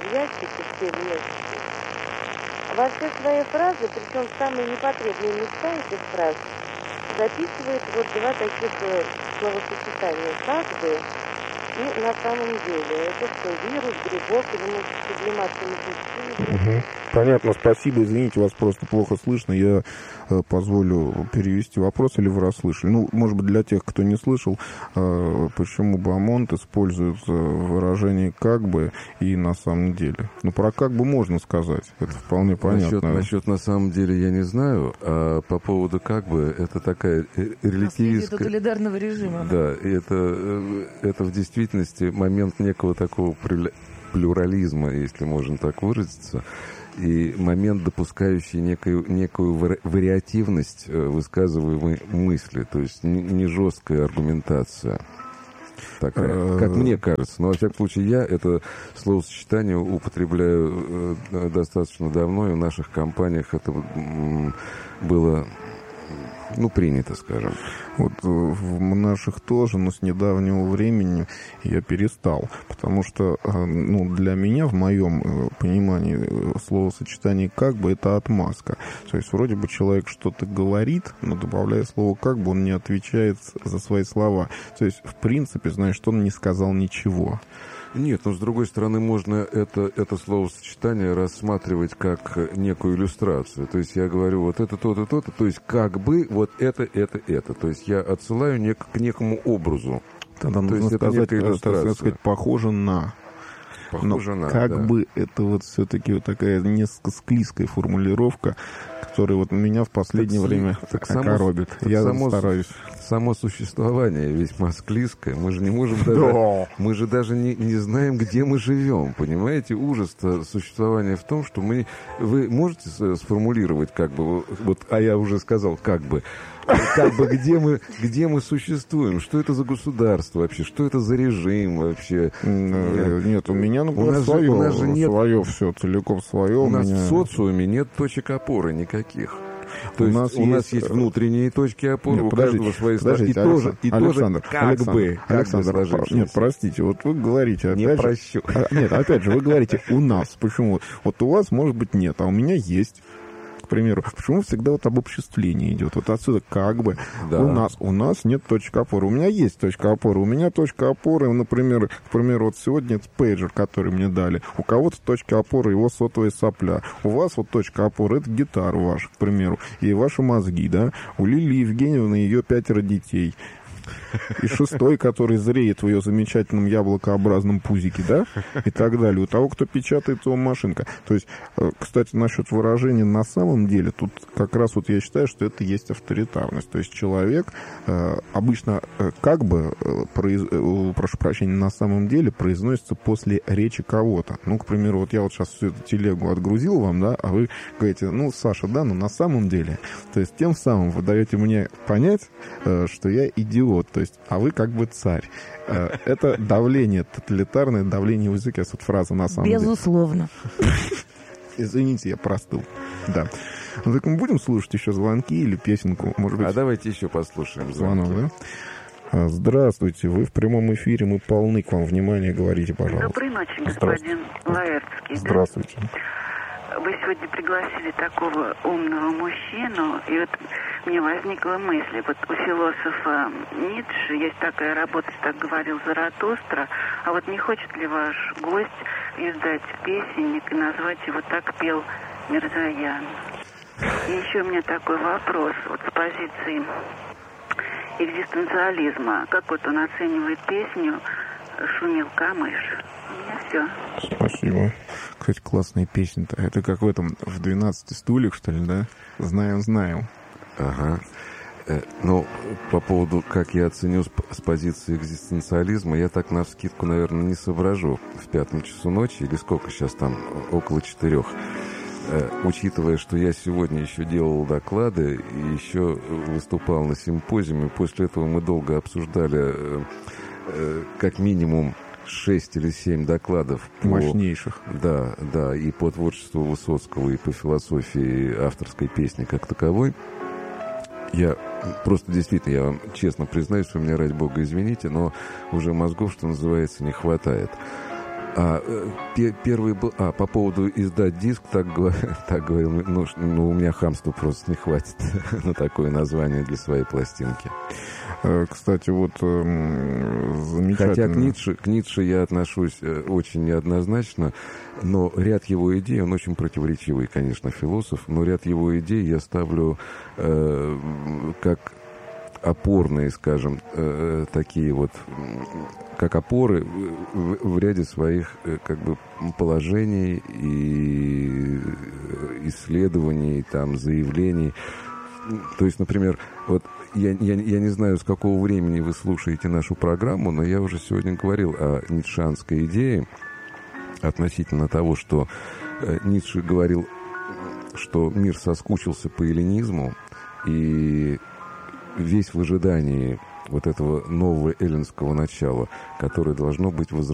в ящике, все в ящике. Во все свои фразы, причем в самые непотребные места этих фраз, записывает вот два таких словосочетания «как бы» и «на самом деле». Это что, вирус, грибок или сублимация? Понятно, спасибо. Извините, вас просто плохо слышно. Я позволю перевести вопрос, или вы расслышали. Ну, может быть, для тех, кто не слышал, почему Бамонт использует выражение «как бы» и «на самом деле». Ну, про «как бы» можно сказать. Это вполне понятно. Насчет «на самом деле» я не знаю, а по поводу «как бы» это такая релятивистская... тоталитарного режима. Да, и это в действительности момент некого такого плюрализма, если можно так выразиться, и момент, допускающий некую вариативность высказываемой мысли, то есть не жесткая аргументация такая, как мне кажется. Но, во всяком случае, я это словосочетание употребляю достаточно давно, и в наших компаниях это было... принято, скажем. Вот в наших тоже, но с недавнего времени я перестал. Потому что, для меня, в моем понимании, словосочетание «как бы» — это отмазка. То есть вроде бы человек что-то говорит, но добавляя слово «как бы», он не отвечает за свои слова. То есть, в принципе, знаешь, что он не сказал ничего. Нет, но с другой стороны, можно это словосочетание рассматривать как некую иллюстрацию. То есть я говорю, вот это то-то, то-то, то есть как бы вот это. То есть я отсылаю к некому образу. Тогда нужно сказать, похоже на. Как бы это вот все-таки вот такая несколько склизкая формулировка, которая вот меня в последнее время коробит. Я стараюсь. Само существование весьма склизкое. Мы же не можем даже... Мы же даже не знаем, где мы живем. Понимаете? Ужас-то существования в том, что мы... Вы можете сформулировать как бы... А я уже сказал как бы... где мы существуем? Что это за государство вообще? Что это за режим вообще? Нет, у меня, например, свое все, целиком свое. У нас в социуме нет точек опоры никаких. То есть у нас есть внутренние точки опоры, у каждого свои слова. И тоже как бы. Нет, простите, вот вы говорите... Не прощу. Нет, опять же, вы говорите «у нас». Почему? Вот у вас, может быть, нет, а у меня есть. К примеру, почему всегда вот обобществление идет? Вот отсюда как бы да. У нас нет точки опоры. У меня есть точка опоры. У меня точка опоры, например, к примеру, вот сегодня это пейджер, который мне дали. У кого-то точка опоры его сотовая сопля. У вас вот точка опоры это гитара ваша, к примеру, и ваши мозги, да. У Лилии Евгеньевны ее 5 детей. И 6, который зреет в ее замечательном яблокообразном пузике, да, и так далее. У того, кто печатает его машинка. То есть, кстати, насчет выражения «на самом деле», тут как раз вот я считаю, что это есть авторитарность. То есть человек обычно как бы, прошу прощения, «на самом деле» произносится после речи кого-то. Ну, к примеру, вот я вот сейчас всю эту телегу отгрузил вам, да, а вы говорите, Саша, да, но на самом деле. То есть тем самым вы даете мне понять, что я идиот. То есть, а вы как бы царь. Это давление, тоталитарное давление в языке. Вот фраза на самом деле. Безусловно. Извините, я простыл. Да. Ну, так мы будем слушать еще звонки или песенку? Может быть... А давайте еще послушаем звонок, да? Здравствуйте, вы в прямом эфире, мы полны к вам внимания, говорите, пожалуйста. Доброй ночи, господин Лаэртский. Здравствуйте. Вы сегодня пригласили такого умного мужчину, и вот мне возникла мысль, вот у философа Ницше есть такая работа, так говорил Заратустра, а вот не хочет ли ваш гость издать песенник и назвать его «Так пел Мирзоян»? И еще у меня такой вопрос, вот с позиции экзистенциализма, как вот он оценивает песню «Шумел камыш». У меня все. Спасибо. Кстати, классная песня-то. Это как в этом, в 12 стульях, что ли, да? Знаем. Ага. Ну, по поводу, как я оценю с позиции экзистенциализма, я так навскидку, наверное, не соображу в 5 часу ночи, или сколько сейчас там, около 4. Учитывая, что я сегодня еще делал доклады и еще выступал на симпозиуме, после этого мы долго обсуждали как минимум 6 или 7 докладов мощнейших. Да, и по творчеству Высоцкого, и по философии авторской песни как таковой. Я просто действительно, я вам честно признаюсь, вы меня, ради бога, извините, но уже мозгов, что называется, не хватает. Первый был... по поводу издать диск, так говорил, ну, у меня хамства просто не хватит на такое название для своей пластинки. Кстати, вот замечательно. Хотя к Ницше я отношусь очень неоднозначно, но ряд его идей, он очень противоречивый, конечно, философ, но ряд его идей я ставлю как опорные, скажем, такие вот, как опоры в ряде своих как бы положений и исследований, там, заявлений. То есть, например, вот я не знаю, с какого времени вы слушаете нашу программу, но я уже сегодня говорил о ницшеанской идее относительно того, что Ницше говорил, что мир соскучился по эллинизму, и весь в ожидании вот этого нового эллинского начала, которое должно быть